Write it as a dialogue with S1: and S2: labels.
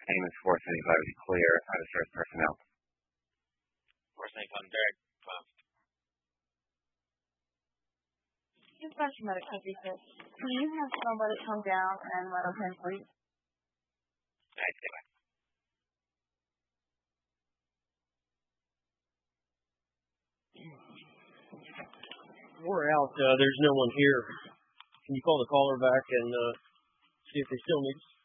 S1: Name is 475 is clear. Out of service personnel.
S2: 475, Derek.
S3: Dispatch medical services. Please have somebody come down and let us in, please.
S2: Nice, goodbye.
S4: We're out. There's no one here. Can you call the caller back and see if they still need us?